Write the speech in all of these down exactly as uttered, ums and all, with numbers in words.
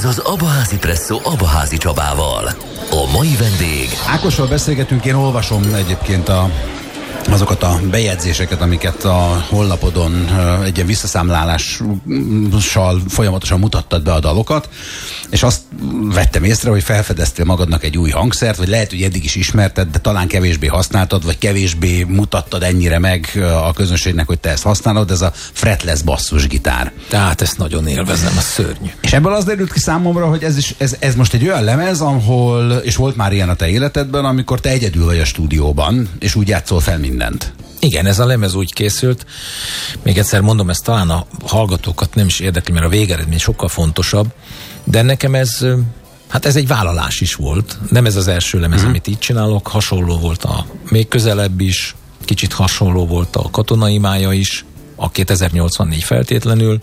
Ez az Abaházi Presszó Abaházi Csabával. A mai vendég... Ákossal beszélgetünk, én olvasom egyébként a azokat a bejegyzéseket, amiket a honlapodon egy ilyen visszaszámlálással folyamatosan mutattad be a dalokat, és azt vettem észre, hogy felfedeztél magadnak egy új hangszert, vagy lehet, hogy eddig is ismerted, de talán kevésbé használtad, vagy kevésbé mutattad ennyire meg a közönségnek, hogy te ezt használod, ez a fretless basszusgitár. Tehát ezt nagyon élvezem, a szörnyű. És ebből az derült ki számomra, hogy ez, is, ez, ez most egy olyan lemez, ahol, és volt már ilyen a te életedben, amikor te egyedül vagy a stúdióban, és úgy játszol fel mindent. Igen, ez a lemez úgy készült. Még egyszer mondom, ez talán a hallgatókat nem is érdekli, mert a végeredmény sokkal fontosabb, de nekem ez, hát ez egy vállalás is volt. Nem ez az első lemez, mm-hmm. amit így csinálok, hasonló volt a Még közelebb is, kicsit hasonló volt a Katonai mája is, a kétezer-nyolcvannégy feltétlenül.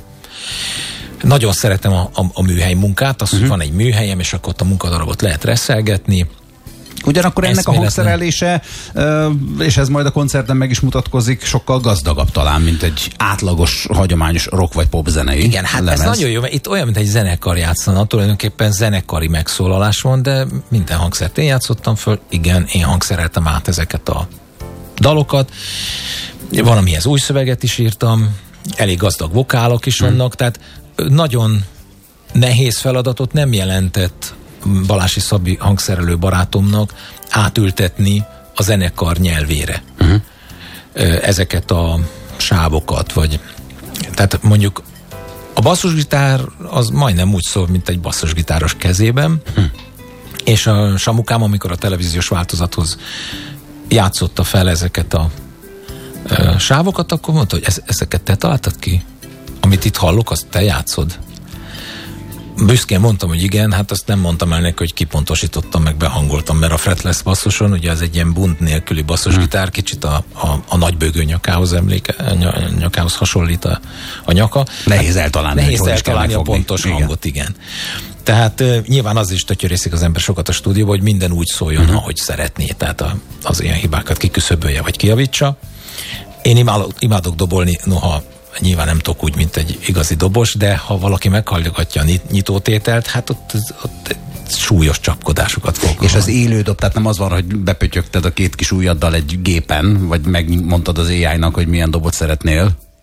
Nagyon szeretem a, a, a műhely munkát, az, mm-hmm. hogy van egy műhelyem, és akkor ott a munkadarabot lehet reszelgetni. Ugyanakkor ennek a hangszerelése, és ez majd a koncerten meg is mutatkozik, sokkal gazdagabb talán, mint egy átlagos, hagyományos rock vagy pop zenei. Igen, hát lemez. Ez nagyon jó, mert itt olyan, mint egy zenekar játszana, tulajdonképpen zenekari megszólalás van, de minden hangszert én játszottam föl, igen, én hangszereltem át ezeket a dalokat. Van, amihez új szöveget is írtam, elég gazdag vokálok is vannak, hmm. tehát nagyon nehéz feladatot nem jelentett Balási Szabi hangszerelő barátomnak átültetni a zenekar nyelvére. Uh-huh. Ezeket a sávokat, vagy tehát mondjuk a basszusgitár az majdnem úgy szól, mint egy basszusgitáros kezében, uh-huh. és a Samukám, amikor a televíziós változathoz játszotta fel ezeket a uh, sávokat, akkor mondta, hogy ez, ezeket te találtad ki? Amit itt hallok, azt te játszod? Büszkén mondtam, hogy igen, hát azt nem mondtam el neki, hogy kipontosítottam, meg behangoltam, mert a fretless basszuson, ugye ez egy ilyen bunt nélküli basszusgitár, kicsit a, a, a nagybőgő nyakához emléke, nyakához hasonlít a, a nyaka. Nehéz eltalálni, Nehéz eltalálni a pontos igen. hangot, igen. Tehát uh, nyilván az is tötyörészik az ember sokat a stúdióban, hogy minden úgy szóljon, uh-huh. ahogy szeretné, tehát a, az ilyen hibákat kiküszöbölje, vagy kijavítsa. Én imádok, imádok dobolni, noha nyilván nem tudok úgy, mint egy igazi dobos, de ha valaki meghallgatja a nyitótételt, hát ott, ott súlyos csapkodásokat fog. És az élő dob, tehát nem az van, hogy bepötyögted a két kis ujjaddal egy gépen, vagy megmondtad az á í-nak, hogy milyen dobot szeretnél?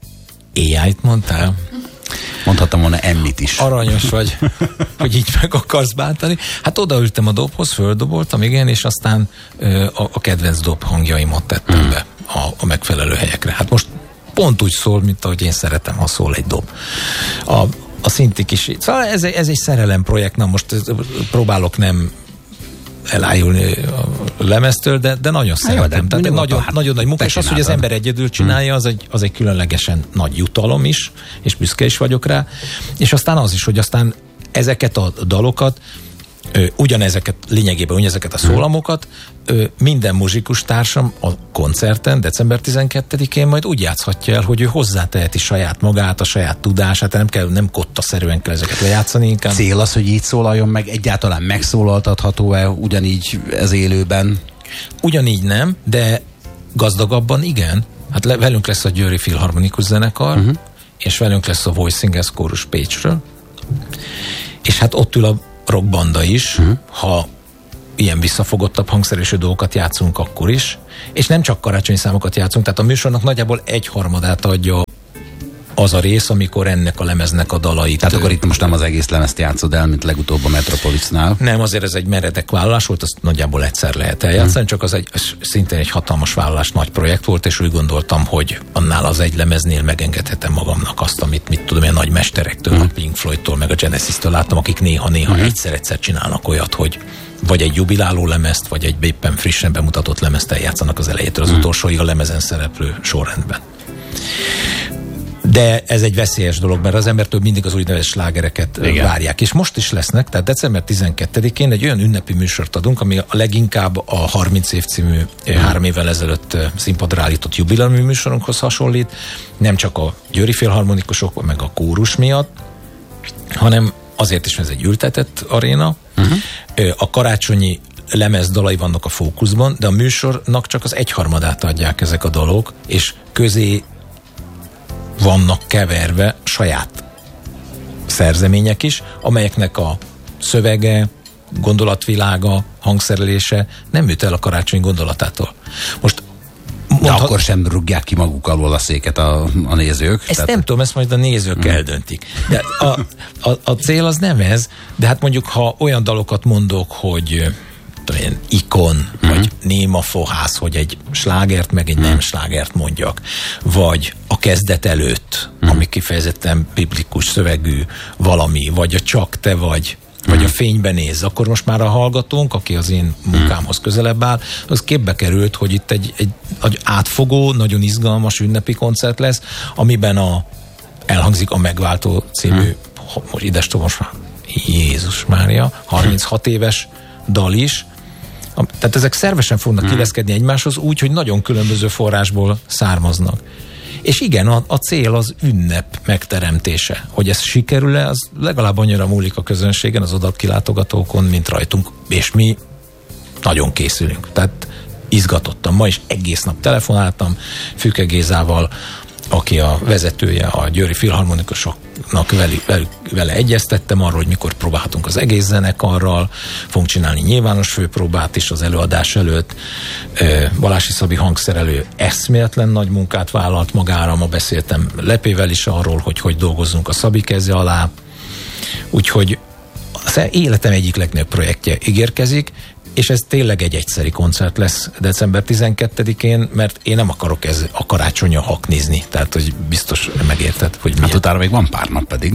á í-t mondtál? Mondhattam volna emmit is. Aranyos vagy, hogy így meg akarsz bántani. Hát odaültem a dobhoz, földoboltam, igen, és aztán ö, a, a kedvenc dob hangjaimat tettem hmm. be a, a megfelelő helyekre. Hát most pont úgy szól, mint ahogy én szeretem, ha szól egy dob. A, a szintik is. Szóval ez, ez egy szerelem projekt, na most próbálok nem elájulni a lemeztől, de, de nagyon szeretem. Tehát nagyon, nagyon nagy munka, és az, hogy az ember egyedül csinálja, az egy, az egy különlegesen nagy jutalom is, és büszke is vagyok rá. És aztán az is, hogy aztán ezeket a dalokat, Ö, ugyanezeket, lényegében ugyanezeket a szólamokat ö, minden muzsikus társam a koncerten december tizenkettedikén majd úgy játszhatja el, hogy ő hozzáteheti saját magát, a saját tudását, nem kell, nem kottaszerűen kell ezeket lejátszani inkább. Cél az, hogy így szólaljon meg, egyáltalán megszólaltatható-e ugyanígy ez élőben? Ugyanígy nem, de gazdagabban igen. Hát le, velünk lesz a Győri Filharmonikus Zenekar, uh-huh. és velünk lesz a Voice Singers Chorus Pécsről, és hát ott ül a rockbanda is, uh-huh. ha ilyen visszafogottabb hangszerelésű dolgokat játszunk, akkor is. És nem csak karácsonyi számokat játszunk, tehát a műsornak nagyjából egy harmadát adja az a rész, amikor ennek a lemeznek a dalait. Tehát akkor itt most nem az egész lemezt játszod el, mint legutóbb a Metropolisnál. Nem, azért ez egy meredek vállalás volt, azt nagyjából egyszer lehet eljátszani, uh-huh. csak az egy, szintén egy hatalmas vállalás, nagy projekt volt, és úgy gondoltam, hogy annál az egy lemeznél megengedhetem magamnak azt, amit mit tudom, ilyen nagy mesterektől, uh-huh. a Pink Floydtól, meg a Genesis-től láttam, akik néha-néha uh-huh. egyszer-egyszer csinálnak olyat, hogy vagy egy jubiláló lemezt, vagy egy éppen frissen bemutatott lemezt eljátszanak az elejétől az uh-huh. utolsóig a lemezen szereplő sorrendben. De ez egy veszélyes dolog, mert az embertől mindig az úgynevezett slágereket igen. várják. És most is lesznek, tehát december tizenkettedikén egy olyan ünnepi műsort adunk, ami a leginkább a harminc év című hmm. három évvel ezelőtt színpadra állított jubileumi műsorunkhoz hasonlít, nem csak a Győri Filharmonikusok, meg a kórus miatt, hanem azért is, mert ez egy ültetett aréna. Uh-huh. A karácsonyi lemez dalai vannak a fókuszban, de a műsornak csak az egyharmadát adják ezek a dalok, és közé vannak keverve saját szerzemények is, amelyeknek a szövege, gondolatvilága, hangszerelése nem jut el a Karácsony gondolatától. Most de mondha, akkor sem rúgják ki maguk alól a széket a, a nézők. Ezt tehát... nem tudom, ezt majd a nézők hmm. eldöntik. De a, a, a cél az nem ez, de hát mondjuk, ha olyan dalokat mondok, hogy ilyen ikon, hmm. vagy néma fohász, hogy egy slágert, meg egy hmm. nem slágert mondjak, vagy a kezdet előtt, hmm. ami kifejezetten biblikus szövegű valami, vagy a csak te vagy, vagy a fényben néz, akkor most már a hallgatónk, aki az én munkámhoz közelebb áll, az képbe került, hogy itt egy, egy, egy átfogó, nagyon izgalmas ünnepi koncert lesz, amiben a, elhangzik a Megváltó című, most ides tudom, most már Jézus Mária, harminchat éves dal is. Tehát ezek szervesen fognak illeszkedni egymáshoz úgy, hogy nagyon különböző forrásból származnak. És igen, a, a cél az ünnep megteremtése. Hogy ez sikerül-e, az legalább annyira múlik a közönségen, az odakilátogatókon, mint rajtunk. És mi nagyon készülünk. Tehát izgatottam. Ma is egész nap telefonáltam Füke Gézával, aki a vezetője a Győri Filharmonikusoknak vele, vele, vele egyeztettem arról, hogy mikor próbálhatunk az egész zenekarral, fogunk csinálni nyilvános főpróbát is az előadás előtt. Balási Szabi hangszerelő eszméletlen nagy munkát vállalt magára, ma beszéltem Lepével is arról, hogy hogy dolgozzunk a Szabi keze alá. Úgyhogy az életem egyik legnagyobb projektje ígérkezik, és ez tényleg egy egyszeri koncert lesz december tizenkettedikén, mert én nem akarok ez a karácsonyon haknizni. Tehát, hogy biztos megérted, hogy hát utána még van pár nap pedig.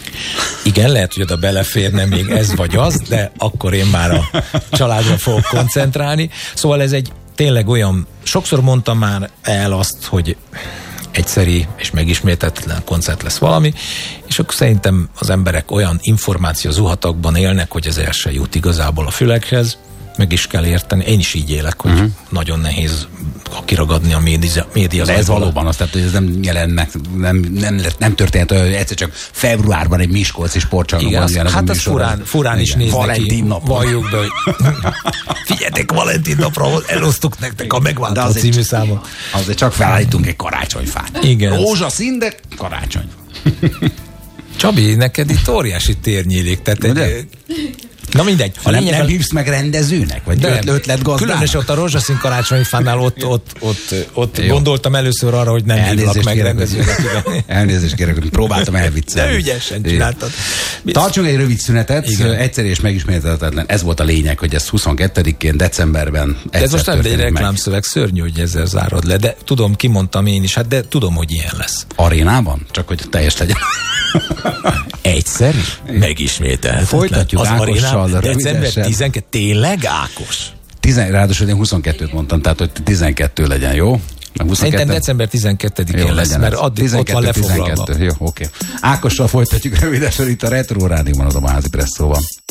Igen, lehet, hogy oda beleférne még ez vagy az, de akkor én már a családra fogok koncentrálni. Szóval ez egy tényleg olyan, sokszor mondtam már el azt, hogy egyszeri és megismételhetetlen koncert lesz valami, és akkor szerintem az emberek olyan információ zuhatakban élnek, hogy ez el se jut igazából a fülekhez, meg is kell érteni. Én is így élek, hogy uh-huh. nagyon nehéz kiragadni a média. média de ez valóban az, tehát, hogy ez nem jelennek, nem, nem, nem történt, egyszer csak februárban egy miskolci sportcsarnokban. Igen, hát az furán, furán is néz neki. Valljuk be, hogy figyeljetek, Valentin napra elosztuk nektek a Megváltó című számot. Azért csak felállítunk egy karácsonyfát. Igen. Rózsaszín, de karácsony. Csabi, neked itt óriási tér nyílik. Tehát egy, na mindegy. Ha nem, nem hívsz meg rendezőnek? Vagy de, ötletgazdának? Különösen ott a rózsaszín karácsonyfánál ott, ott, ott, ott gondoltam először arra, hogy nem hívlak meg rendezőnek. Elnézést kérek, hogy próbáltam elviccelni. De ügyesen csináltad. Tartsunk egy rövid szünetet, egyszer és megismételhetetlen. Ez volt a lényeg, hogy ez huszonkettedikén decemberben de ez most nem egy reklámszöveg, szörnyű, hogy ezzel zárod le, de tudom, kimondtam én is, hát de tudom, hogy ilyen lesz. Arénában? Csak hogy teljes legyen. Egyszerű? Megismételhetetlen. Folytatjuk az Ákossal. December tizenkettő, tényleg Ákos? Tizen, ráadosul én huszonkettőt mondtam, tehát hogy tizenkettő legyen, jó? Szerintem december tizenkettedikén lesz, mert addig ott van lefoglalva. Jó, oké. Okay. Ákossal folytatjuk rövidesen itt a Retro Rádióban, az a Házi Presszóban.